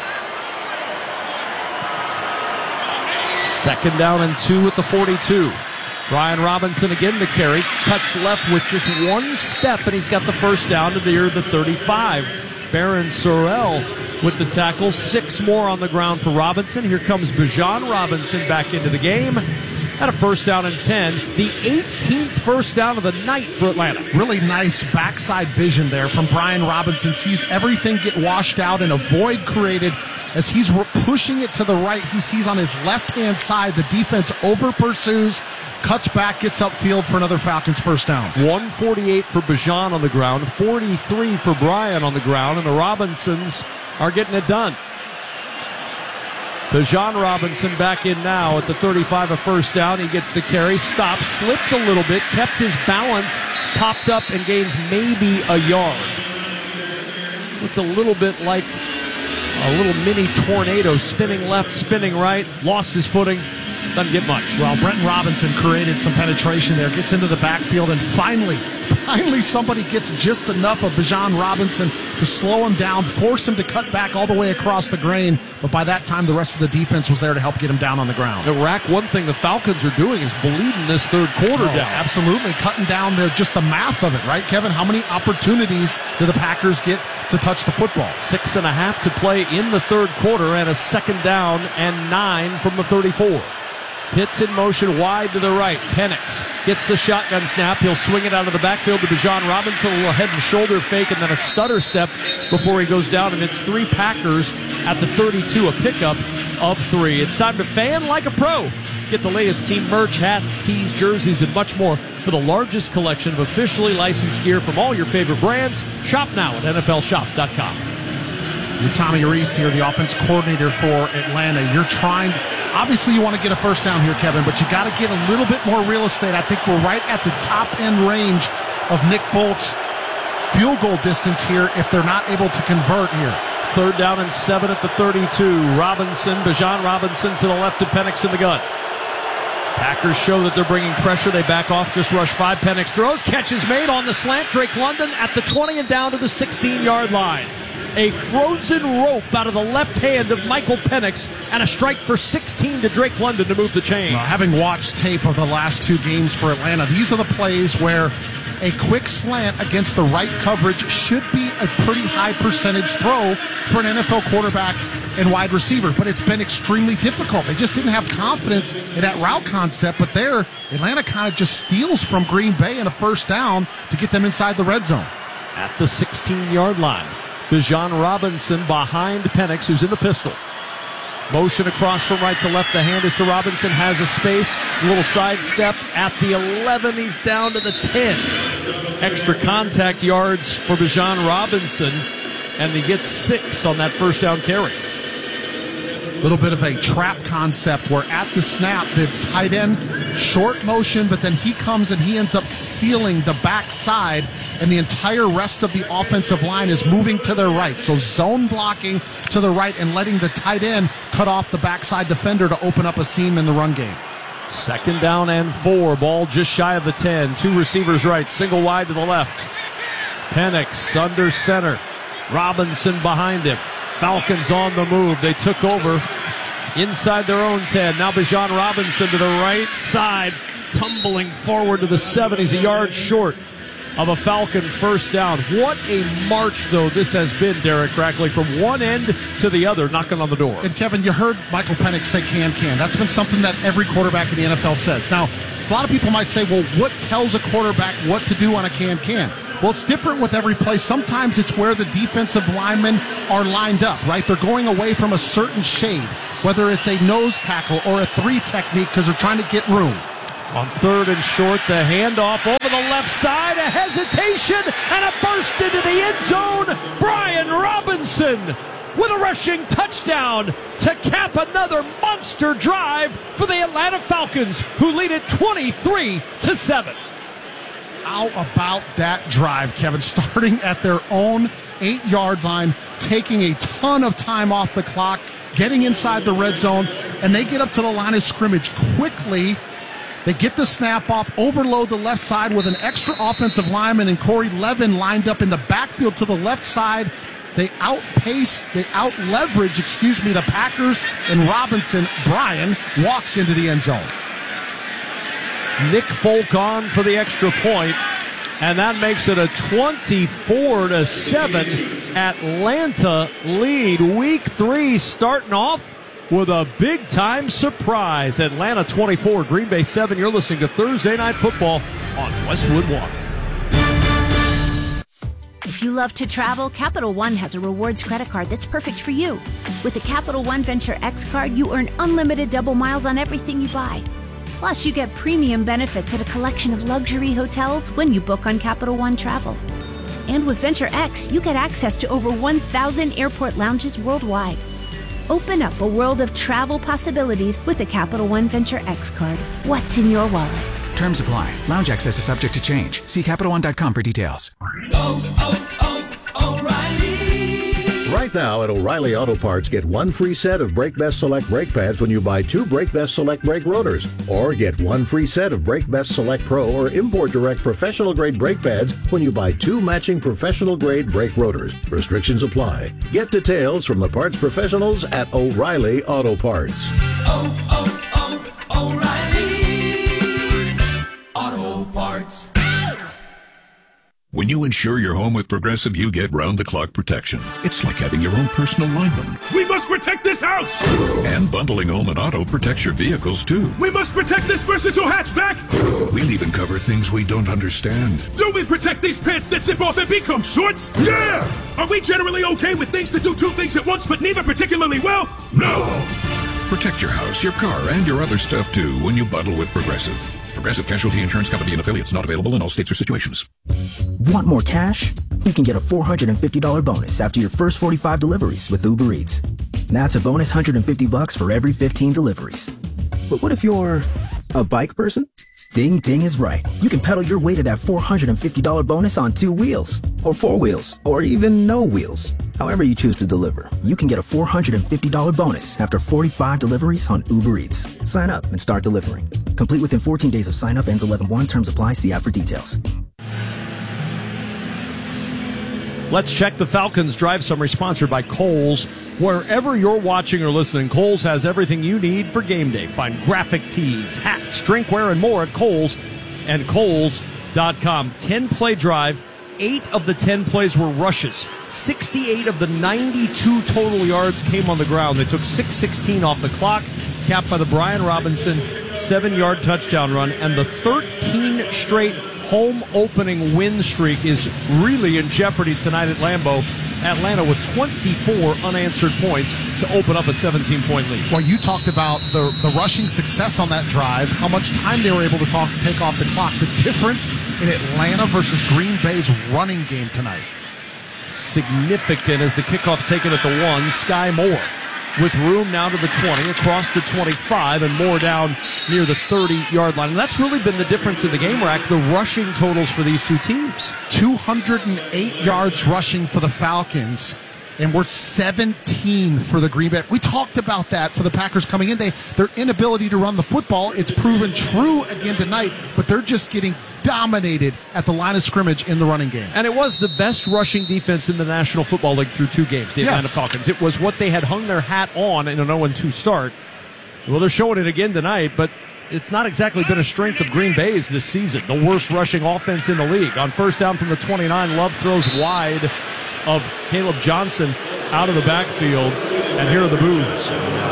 Second down and two at the forty-two. Brian Robinson again to carry. Cuts left with just one step, and he's got the first down to near the thirty-five. Baron Sorrell with the tackle. Six more on the ground for Robinson. Here comes Bijan Robinson back into the game. And a first down and ten. The eighteenth first down of the night for Atlanta. Really nice backside vision there from Brian Robinson. Sees everything get washed out and a void created as he's pushing it to the right. He sees on his left-hand side the defense over pursues, cuts back, gets upfield for another Falcons first down. one forty-eight for Bijan on the ground, forty-three for Brian on the ground, and the Robinsons are getting it done. Bijan Robinson back in now at the thirty-five, a first down. He gets the carry, stops, slipped a little bit, kept his balance, popped up and gains maybe a yard. Looked a little bit like a little mini tornado, spinning left, spinning right, lost his footing. Doesn't get much. Well, Brenton Robinson created some penetration there, gets into the backfield, and finally, finally somebody gets just enough of Bijan Robinson to slow him down, force him to cut back all the way across the grain. But by that time, the rest of the defense was there to help get him down on the ground. The Rack, one thing the Falcons are doing is bleeding this third quarter oh, down. Absolutely, cutting down the, just the math of it, right, Kevin? How many opportunities do the Packers get to touch the football? Six and a half to play in the third quarter, and a second down and nine from the thirty-four. Pitts in motion wide to the right. Penix gets the shotgun snap. He'll swing it out of the backfield to Bijan Robinson. A little head and shoulder fake and then a stutter step before he goes down. And it's three Packers at the thirty-two, a pickup of three. It's time to fan like a pro. Get the latest team merch, hats, tees, jerseys, and much more for the largest collection of officially licensed gear from all your favorite brands. Shop now at N F L shop dot com. You're Tommy Reese here, the offense coordinator for Atlanta. You're trying, obviously you want to get a first down here, Kevin, but you got to get a little bit more real estate. I think we're right at the top end range of Nick Folk's field goal distance here if they're not able to convert here. Third down and seven at the thirty-two. Robinson, Bijan Robinson to the left of Penix in the gun. Packers show that they're bringing pressure. They back off, just rush five. Penix throws, catches made on the slant. Drake London at the twenty and down to the sixteen-yard line. A frozen rope out of the left hand of Michael Penix and a strike for sixteen to Drake London to move the chains. Well, having watched tape of the last two games for Atlanta, these are the plays where a quick slant against the right coverage should be a pretty high percentage throw for an N F L quarterback and wide receiver, but it's been extremely difficult. They just didn't have confidence in that route concept, but there, Atlanta kind of just steals from Green Bay in a first down to get them inside the red zone. At the sixteen-yard line, Bijan Robinson behind Penix, who's in the pistol. Motion across from right to left. The hand is to Robinson. Has a space. A little sidestep at the eleven. He's down to the ten. Extra contact yards for Bijan Robinson. And he gets six on that first down carry. A little bit of a trap concept where at the snap, the tight end, short motion, but then he comes and he ends up sealing the backside, and the entire rest of the offensive line is moving to their right. So zone blocking to the right and letting the tight end cut off the backside defender to open up a seam in the run game. Second down and four. Ball just shy of the ten. Two receivers right. Single wide to the left. Penix under center. Robinson behind him. Falcons on the move. They took over inside their own ten. Now Bijan Robinson to the right side, tumbling forward to the seven. He's a yard short of a Falcon first down. What a march, though, this has been, Derek Rackley, from one end to the other, knocking on the door. And, Kevin, you heard Michael Penix say can-can. That's been something that every quarterback in the N F L says. Now, a lot of people might say, well, what tells a quarterback what to do on a can-can? Well, it's different with every play. Sometimes it's where the defensive linemen are lined up, right? They're going away from a certain shade, whether it's a nose tackle or a three technique because they're trying to get room. On third and short, the handoff over the left side, a hesitation, and a burst into the end zone. Brian Robinson with a rushing touchdown to cap another monster drive for the Atlanta Falcons, who lead it twenty-three to seven. How about that drive, Kevin? Starting at their own eight-yard line, taking a ton of time off the clock, getting inside the red zone, and they get up to the line of scrimmage quickly. They get the snap off, overload the left side with an extra offensive lineman, and Corey Levin lined up in the backfield to the left side. They outpace, they out-leverage, excuse me, the Packers, and Robinson, Brian, walks into the end zone. Nick Folk on for the extra point, and that makes it a twenty-four to seven Atlanta lead. Week three starting off with a big-time surprise. Atlanta twenty-four, Green Bay seven. You're listening to Thursday Night Football on Westwood One. If you love to travel, Capital One has a rewards credit card that's perfect for you. With the Capital One Venture X card, you earn unlimited double miles on everything you buy. Plus, you get premium benefits at a collection of luxury hotels when you book on Capital One Travel. And with Venture X, you get access to over one thousand airport lounges worldwide. Open up a world of travel possibilities with the Capital One Venture X card. What's in your wallet? Terms apply. Lounge access is subject to change. See Capital One dot com for details. Oh, oh, oh, O'Reilly! Right now at O'Reilly Auto Parts, get one free set of Brake Best Select brake pads when you buy two Brake Best Select brake rotors. Or get one free set of Brake Best Select Pro or Import Direct professional grade brake pads when you buy two matching professional grade brake rotors. Restrictions apply. Get details from the parts professionals at O'Reilly Auto Parts. Oh, oh, oh, O'Reilly Auto Parts. When you insure your home with Progressive, you get round-the-clock protection. It's like having your own personal lineman. We must protect this house! And bundling home and auto protects your vehicles, too. We must protect this versatile hatchback! We'll even cover things we don't understand. Do we protect these pants that zip off and become shorts? Yeah! Are we generally okay with things that do two things at once, but neither particularly well? No! Protect your house, your car, and your other stuff, too, when you bundle with Progressive. Progressive Casualty Insurance Company and affiliates, not available in all states or situations. Want more cash? You can get a four hundred fifty dollars bonus after your first forty-five deliveries with Uber Eats. That's a bonus one hundred fifty bucks for every fifteen deliveries. But what if you're a bike person? Ding Ding is right. You can pedal your way to that four hundred fifty dollars bonus on two wheels, or four wheels, or even no wheels. However you choose to deliver, you can get a four hundred fifty dollars bonus after forty-five deliveries on Uber Eats. Sign up and start delivering. Complete within fourteen days of sign up. Ends eleven one. Terms apply. See app for details. Let's check the Falcons Drive Summary, sponsored by Kohl's. Wherever you're watching or listening, Kohl's has everything you need for game day. Find graphic tees, hats, drinkware, and more at Kohl's and Kohl's dot com. ten-play drive. Eight of the ten plays were rushes. sixty-eight of the ninety-two total yards came on the ground. They took six sixteen off the clock, capped by the Brian Robinson seven-yard touchdown run, and the thirteen straight home opening win streak is really in jeopardy tonight at Lambeau. Atlanta with twenty-four unanswered points to open up a seventeen-point lead. Well, you talked about the, the rushing success on that drive, how much time they were able to talk, take off the clock. The difference in Atlanta versus Green Bay's running game tonight. Significant as the kickoff's taken at the one. Sky Moore with room now to the twenty, across the twenty-five, and more down near the thirty-yard line. And that's really been the difference in the game, Rack, the rushing totals for these two teams. two hundred eight yards rushing for the Falcons, and we're seventeen for the Green Bay. We talked about that for the Packers coming in. They Their inability to run the football, it's proven true again tonight, but they're just getting dominated at the line of scrimmage in the running game. And it was the best rushing defense in the National Football League through two games, the Atlanta Yes. Falcons. It was what they had hung their hat on in an oh and two start. Well, they're showing it again tonight, but it's not exactly been a strength of Green Bay's this season. The worst rushing offense in the league. On first down from the twenty-nine, Love throws wide of Caleb Johnson out of the backfield, and here are the boos.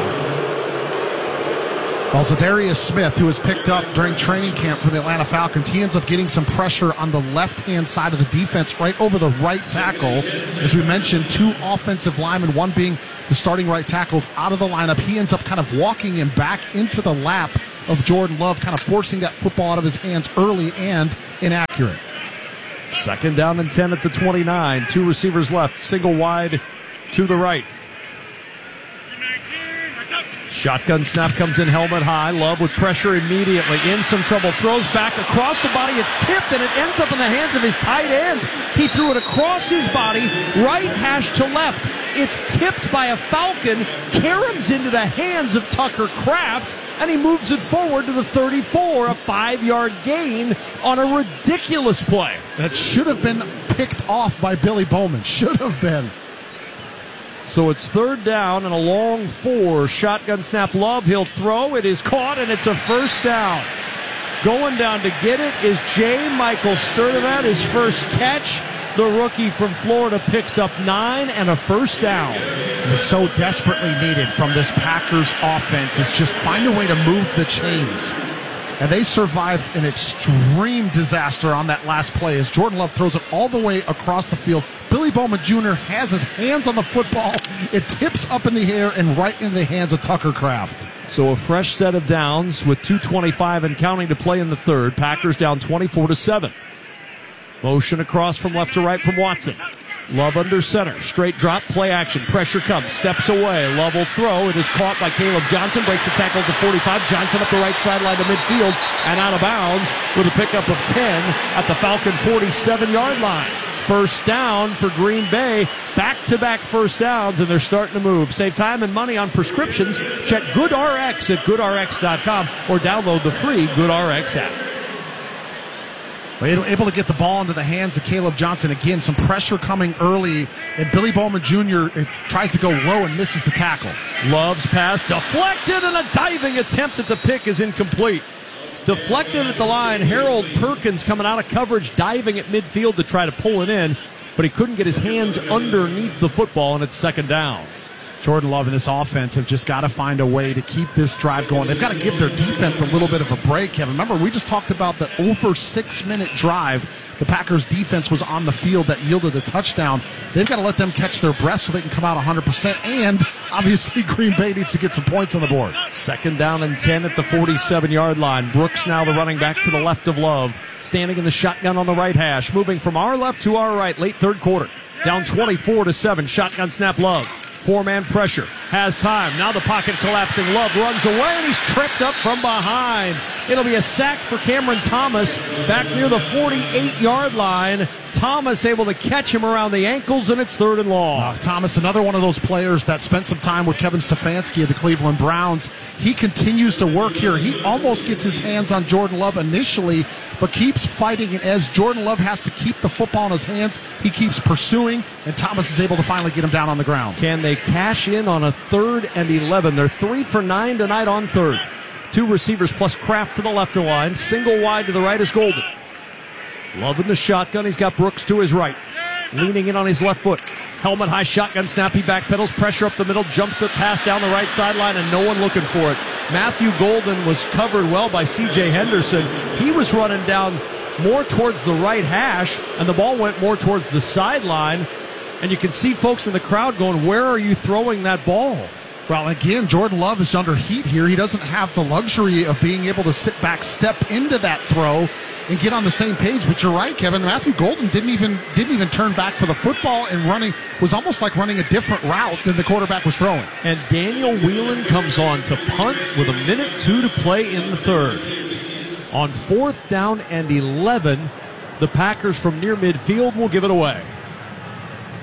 Well, Zadarius Smith, who was picked up during training camp for the Atlanta Falcons, he ends up getting some pressure on the left-hand side of the defense right over the right tackle. As we mentioned, two offensive linemen, one being the starting right tackles, out of the lineup. He ends up kind of walking him back into the lap of Jordan Love, kind of forcing that football out of his hands early and inaccurate. Second down and ten at the twenty-nine. Two receivers left. Single wide to the right. Shotgun snap comes in helmet high. Love with pressure immediately. In some trouble. Throws back across the body. It's tipped and it ends up in the hands of his tight end. He threw it across his body, right hash to left. It's tipped by a Falcon. Caroms into the hands of Tucker Kraft, and he moves it forward to the thirty-four. A five-yard gain on a ridiculous play. That should have been picked off by Billy Bowman. Should have been. So it's third down and a long four. Shotgun snap. Love, he'll throw. It is caught, and it's a first down. Going down to get it is J. Michael Sturdivant. His first catch. The rookie from Florida picks up nine and a first down. It is so desperately needed from this Packers offense is just find a way to move the chains. And they survived an extreme disaster on that last play as Jordan Love throws it all the way across the field. Billy Bowman Junior has his hands on the football. It tips up in the air and right into the hands of Tucker Kraft. So a fresh set of downs with two twenty-five and counting to play in the third. Packers down twenty-four to seven. Motion across from left to right from Watson. Love under center. Straight drop, play action. Pressure comes. Steps away. Love will throw. It is caught by Caleb Johnson. Breaks the tackle at the forty-five. Johnson up the right sideline to midfield and out of bounds with a pickup of ten at the Falcon forty-seven-yard line. First down for Green Bay. Back-to-back first downs, and they're starting to move. Save time and money on prescriptions. Check GoodRx at good R X dot com or download the free GoodRx app. Able to get the ball into the hands of Caleb Johnson. Again, some pressure coming early, and Billy Bowman Junior It tries to go low and misses the tackle. Love's pass deflected, and a diving attempt at the pick is incomplete. Deflected at the line. Harold Perkins coming out of coverage, diving at midfield to try to pull it in, but he couldn't get his hands underneath the football, and it's second down. Jordan Love and this offense have just got to find a way to keep this drive going. They've got to give their defense a little bit of a break, Kevin. Remember, we just talked about the over six-minute drive. The Packers' defense was on the field that yielded a touchdown. They've got to let them catch their breath so they can come out one hundred percent. And, obviously, Green Bay needs to get some points on the board. Second down and ten at the forty-seven-yard line. Brooks now the running back to the left of Love. Standing in the shotgun on the right hash. Moving from our left to our right. Late third quarter. Down twenty-four to seven. Shotgun snap Love. Four-man pressure. Has time. Now the pocket collapsing. Love runs away, and he's tripped up from behind. It'll be a sack for Cameron Thomas back near the forty-eight-yard line. Thomas able to catch him around the ankles, and it's third and long. Uh, Thomas, another one of those players that spent some time with Kevin Stefanski of the Cleveland Browns. He continues to work here. He almost gets his hands on Jordan Love initially, but keeps fighting. And as Jordan Love has to keep the football in his hands, he keeps pursuing, and Thomas is able to finally get him down on the ground. Can they cash in on a third and eleven? They're three for nine tonight on third. Two receivers plus Kraft to the left of the line. Single wide to the right is Golden. Love in the shotgun. He's got Brooks to his right. Leaning in on his left foot. Helmet high shotgun snap. He backpedals. Pressure up the middle. Jumps it. Pass down the right sideline, and no one looking for it. Matthew Golden was covered well by C J Henderson. He was running down more towards the right hash, and the ball went more towards the sideline. And you can see folks in the crowd going, where are you throwing that ball? Well, again, Jordan Love is under heat here. He doesn't have the luxury of being able to sit back, step into that throw, and get on the same page. But you're right, Kevin. Matthew Golden didn't even didn't even turn back for the football, and running was almost like running a different route than the quarterback was throwing. And Daniel Whelan comes on to punt with a minute two to play in the third. On fourth down and eleven, the Packers from near midfield will give it away.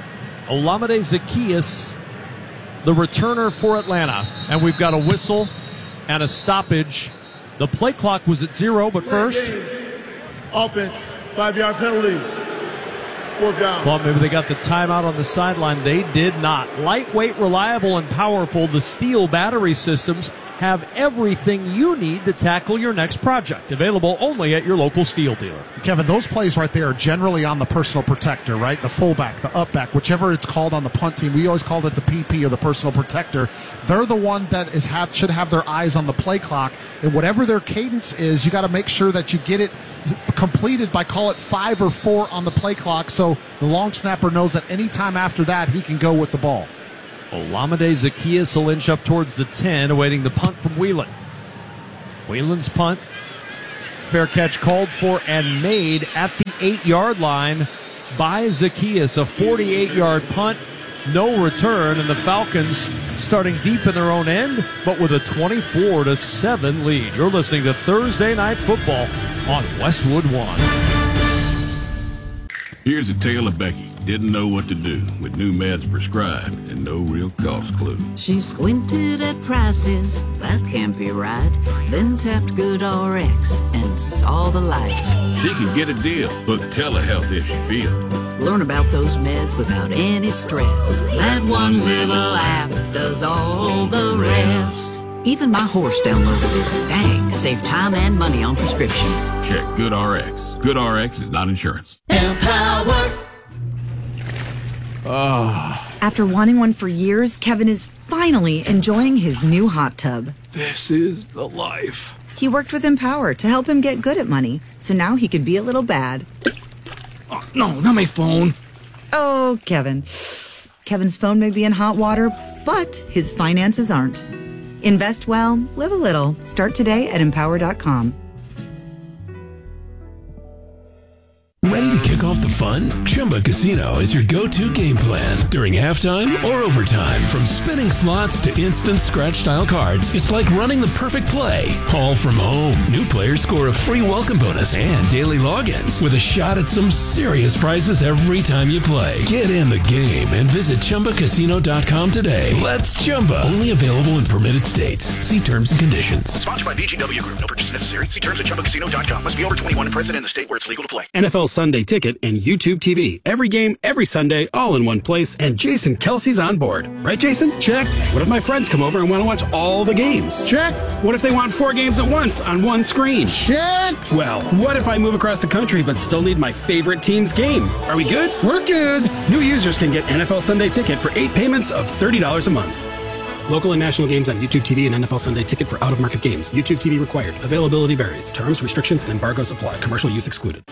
Olamide Zaccheaus, the returner for Atlanta. And we've got a whistle and a stoppage. The play clock was at zero, but first. Offense, five-yard penalty. Fourth down. Thought maybe they got the timeout on the sideline. They did not. Lightweight, reliable, and powerful, the Steel battery systems have everything you need to tackle your next project. Available only at your local Steel dealer. Kevin, those plays right there are generally on the personal protector, right? The fullback, the upback, whichever it's called on the punt team. We always called it the P P or the personal protector. They're the one that is have, should have their eyes on the play clock. And whatever their cadence is, you got to make sure that you get it completed by, call it five or four on the play clock, so the long snapper knows that any time after that he can go with the ball. Olamide Zaccheaus will inch up towards the ten, awaiting the punt from Whelan. Whelan's punt. Fair catch called for and made at the eight-yard line by Zaccheaus. A forty-eight-yard punt, no return, and the Falcons starting deep in their own end, but with a twenty-four to seven lead. You're listening to Thursday Night Football on Westwood One. Here's a tale of Becky. Didn't know what to do with new meds prescribed and no real cost clue. She squinted at prices, that can't be right. Then tapped GoodRx and saw the light. She could get a deal. Book telehealth if she feels. Learn about those meds without any stress. That one little app does all the rest. Even my horse downloaded it. Dang, save time and money on prescriptions. Check GoodRx. GoodRx is not insurance. Empower. Oh. After wanting one for years, Kevin is finally enjoying his new hot tub. This is the life. He worked with Empower to help him get good at money, so now he can be a little bad. Oh, no, not my phone. Oh, Kevin. Kevin's phone may be in hot water, but his finances aren't. Invest well, live a little. Start today at empower dot com. Ready to kick off the fun? Chumba Casino is your go-to game plan during halftime or overtime. From spinning slots to instant scratch-style cards, it's like running the perfect play, all from home. New players score a free welcome bonus and daily logins with a shot at some serious prizes every time you play. Get in the game and visit Chumba Casino dot com today. Let's Chumba. Only available in permitted states. See terms and conditions. Sponsored by B G W Group. No purchase necessary. See terms at Chumba Casino dot com. Must be over twenty-one and present in the state where it's legal to play. N F L Sunday Ticket and YouTube T V. Every game, every Sunday, all in one place, and Jason Kelsey's on board. Right, Jason? Check. What if my friends come over and want to watch all the games? Check. What if they want four games at once on one screen? Check. Well, what if I move across the country but still need my favorite team's game? Are we good? We're good. New users can get N F L Sunday Ticket for eight payments of thirty dollars a month. Local and national games on YouTube T V and N F L Sunday Ticket for out-of-market games. YouTube T V required. Availability varies. Terms, restrictions, and embargoes apply. Commercial use excluded.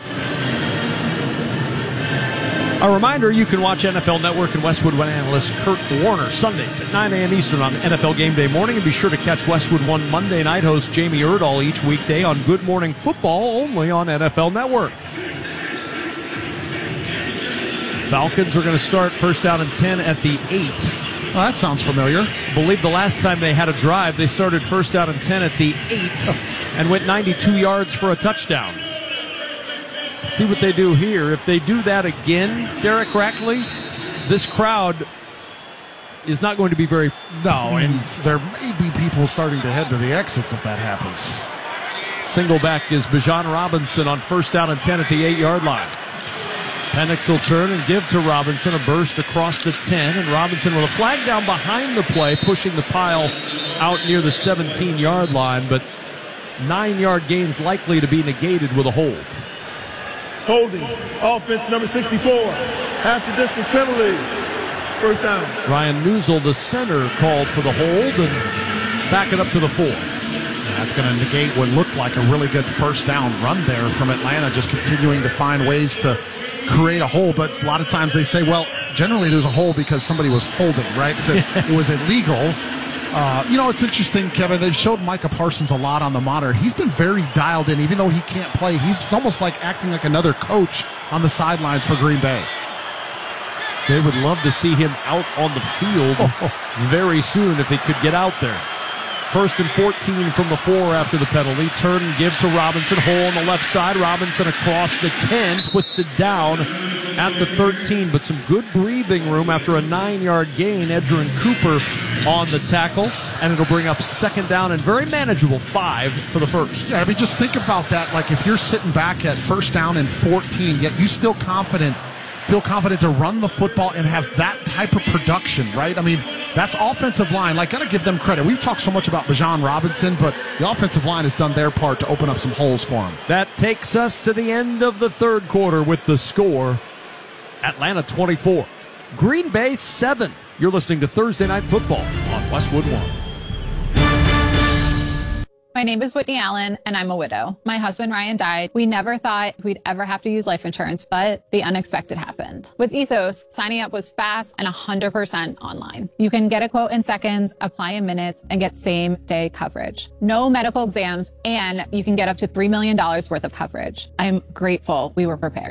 A reminder, you can watch N F L Network and Westwood One analyst Kurt Warner Sundays at nine a.m. Eastern on N F L Game Day morning. And be sure to catch Westwood One Monday night host Jamie Erdahl each weekday on Good Morning Football, only on N F L Network. Falcons are going to start first down and ten at the eight. Well, that sounds familiar. I believe the last time they had a drive, they started first down and ten at the eight and went ninety-two yards for a touchdown. See what they do here. If they do that again, Derek Rackley, this crowd is not going to be very... No, and there may be people starting to head to the exits if that happens. Single back is Bijan Robinson on first down and ten at the eight-yard line. Penix will turn and give to Robinson a burst across the ten, and Robinson with a flag down behind the play, pushing the pile out near the seventeen-yard line, but nine-yard gains likely to be negated with a hold. Holding. Offense number sixty-four. Half the distance penalty. First down. Ryan Newsel, the center, called for the hold and back it up to the four. That's going to negate what looked like a really good first down run there from Atlanta, just continuing to find ways to create a hole. But a lot of times they say, well, generally there's a hole because somebody was holding, right? So it was illegal. Uh, you know, it's interesting, Kevin. They've showed Micah Parsons a lot on the monitor. He's been very dialed in, even though he can't play. He's almost like acting like another coach on the sidelines for Green Bay. They would love to see him out on the field oh. very soon if he could get out there. First and fourteen from the four after the penalty. Turn and give to Robinson. Hole on the left side. Robinson across the ten, twisted down at the thirteen, but some good breathing room after a nine-yard gain. Edgerrin Cooper on the tackle, and it'll bring up second down and very manageable five for the first. Yeah, I mean, just think about that. Like, if you're sitting back at first down and fourteen, yet you still confident, feel confident to run the football and have that type of production, right? I mean, that's offensive line. Like, got to give them credit. We've talked so much about Bijan Robinson, but the offensive line has done their part to open up some holes for him. That takes us to the end of the third quarter with the score. Atlanta twenty-four, Green Bay seven. You're listening to Thursday Night Football on Westwood One. My name is Whitney Allen, and I'm a widow. My husband, Ryan, died. We never thought we'd ever have to use life insurance, but the unexpected happened. With Ethos, signing up was fast and one hundred percent online. You can get a quote in seconds, apply in minutes, and get same-day coverage. No medical exams, and you can get up to three million dollars worth of coverage. I'm grateful we were prepared.